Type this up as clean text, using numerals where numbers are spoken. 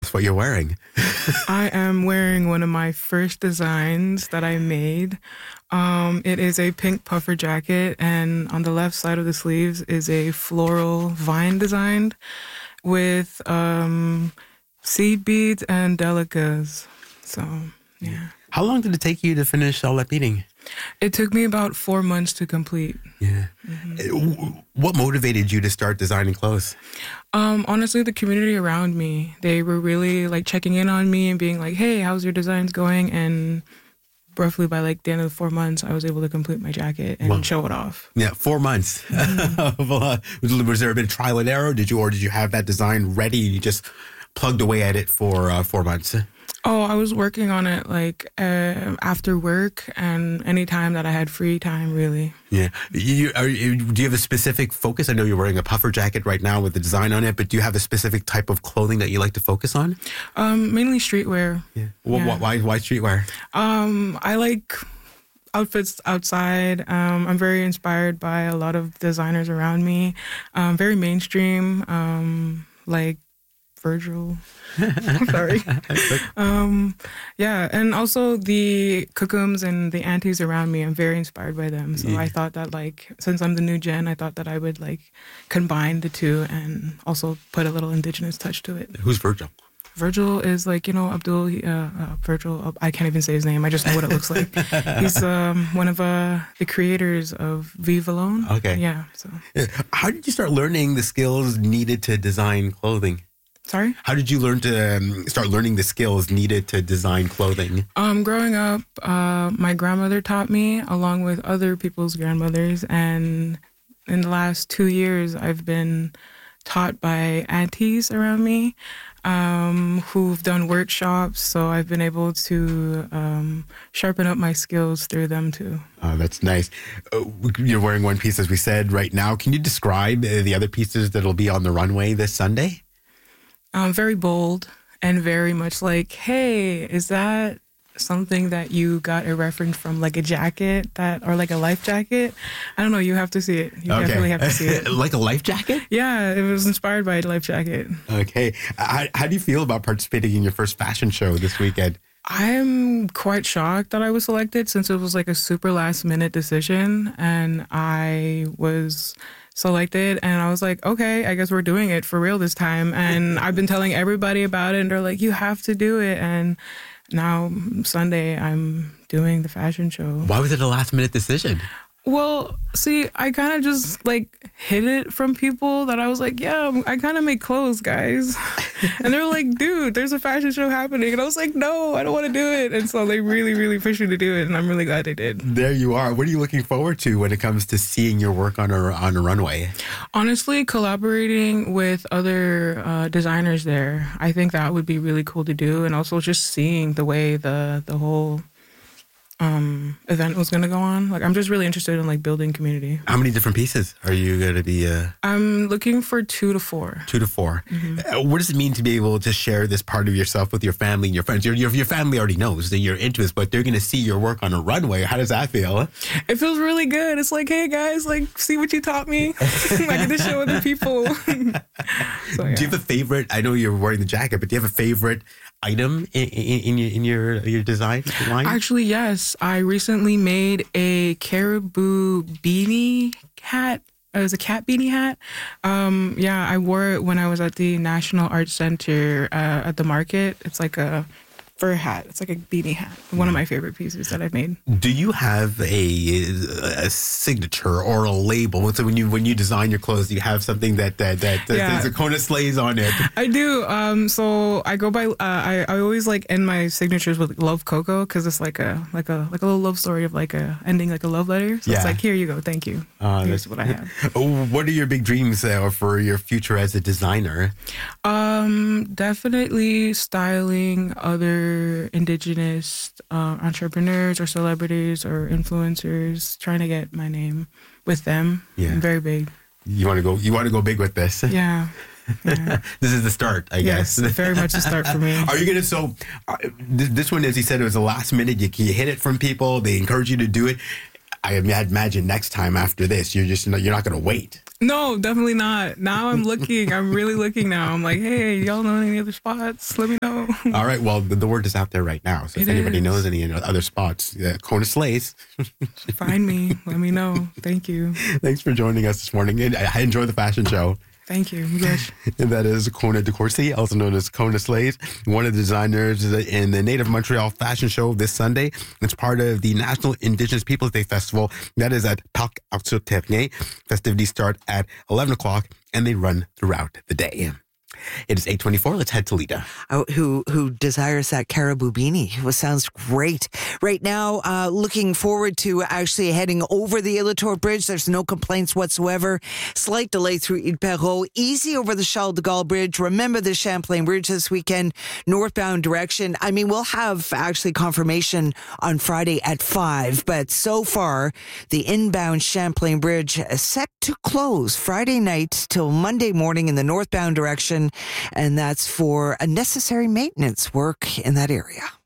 us what you're wearing. I am wearing one of my first designs that I made. It is a pink puffer jacket, and on the left side of the sleeves is a floral vine designed with seed beads and delicas. So, yeah. How long did it take you to finish all that beading? It took me about 4 months to complete. Yeah. Mm-hmm. What motivated you to start designing clothes? Honestly, the community around me, they were really like checking in on me and being like, hey, how's your designs going? And roughly by like the end of the 4 months, I was able to complete my jacket and show it off. Yeah, 4 months. Mm-hmm. Was there a bit of trial and error? Did you have that design ready and you just plugged away at it for 4 months? Oh, I was working on it like after work and any time that I had free time, really. Yeah. Do you have a specific focus? I know you're wearing a puffer jacket right now with the design on it, but do you have a specific type of clothing that you like to focus on? Mainly streetwear. Yeah. Why streetwear? I like outfits outside. I'm very inspired by a lot of designers around me. Very mainstream, like Virgil. Sorry. Yeah, and also the Kookums and the aunties around me, I'm very inspired by them. So I thought that, like, since I'm the new gen, I thought that I would, like, combine the two and also put a little indigenous touch to it. Who's Virgil? Virgil is like, Abdul, Virgil, I can't even say his name. I just know what it looks like. He's one of the creators of Vive Alone. Okay. Yeah. So. How did you start learning the skills needed to design clothing? Sorry? How did you learn to start learning the skills needed to design clothing? Growing up, my grandmother taught me along with other people's grandmothers. And in the last 2 years, I've been taught by aunties around me who've done workshops. So I've been able to sharpen up my skills through them too. Oh, that's nice. You're wearing one piece, as we said, right now. Can you describe the other pieces that'll be on the runway this Sunday? Very bold and very much like, hey, is that something that you got a reference from, like a jacket or like a life jacket? I don't know. You have to see it. You definitely have to see it. Like a life jacket? Yeah, it was inspired by a life jacket. Okay. How do you feel about participating in your first fashion show this weekend? I'm quite shocked that I was selected since it was like a super last minute decision and I was selected and I was like, okay, I guess we're doing it for real this time. And I've been telling everybody about it and they're like, you have to do it. And now Sunday I'm doing the fashion show. Why was it a last minute decision? Well, see, I kind of just like hid it from people that I was like, yeah, I kind of make clothes, guys. And they were like, dude, there's a fashion show happening. And I was like, no, I don't want to do it. And so they really, really pushed me to do it. And I'm really glad they did. There you are. What are you looking forward to when it comes to seeing your work on a runway? Honestly, collaborating with other designers there. I think that would be really cool to do. And also just seeing the way the whole event was going to go on. Like, I'm just really interested in like building community. How many different pieces are you going to be? I'm looking for 2 to 4. 2 to 4. Mm-hmm. What does it mean to be able to share this part of yourself with your family and your friends? Your family already knows that you're into this, but they're going to see your work on a runway. How does that feel? It feels really good. It's like, hey guys, like, see what you taught me. I get to show other people. So, yeah. Do you have a favorite? I know you're wearing the jacket, but do you have a favorite item in your design line? Actually, yes. I recently made a caribou beanie hat. It was a cat beanie hat. Yeah, I wore it when I was at the National Arts Center at the market. It's like a fur hat. It's like a beanie hat. One of my favorite pieces that I've made. Do you have a signature or a label? So when you design your clothes, do you have something that there's a Kona Slays on it? I do. So I go by. I always like end my signatures with Love Coco because it's like a little love story of like a ending like a love letter. So it's like, here you go, thank you. Here's what I have. What are your big dreams for your future as a designer? Definitely styling other indigenous entrepreneurs or celebrities or influencers, trying to get my name with them. Yeah, very big. You want to go big with this? Yeah. This is the start, I guess. Yes, very much the start for me. Are you gonna? So this one, as he said, it was a last minute. You hit it from people. They encourage you to do it. I imagine next time after this, you're not going to wait. No, definitely not. Now I'm looking. I'm really looking now. I'm like, hey, y'all know any other spots? Let me know. All right. Well, the word is out there right now. So if anybody knows any other spots, Kona Slays. Find me. Let me know. Thank you. Thanks for joining us this morning. I enjoy the fashion show. Thank you. Yes. And that is Kona DeCourcy, also known as Kona Slays, one of the designers in the Native Montreal Fashion Show this Sunday. It's part of the National Indigenous Peoples Day Festival. That is at Parc Arthur Terrien. Festivities start at 11 o'clock and they run throughout the day. It is 8:24. Let's head to Lita. Who desires that caribou beanie? Well, sounds great. Right now, looking forward to actually heading over the Illitor Bridge. There's no complaints whatsoever. Slight delay through Ile-Perrot. Easy over the Charles de Gaulle Bridge. Remember the Champlain Bridge this weekend, northbound direction. I mean, we'll have actually confirmation on Friday at 5, but so far, the inbound Champlain Bridge is set to close Friday night till Monday morning in the northbound direction. And that's for a necessary maintenance work in that area.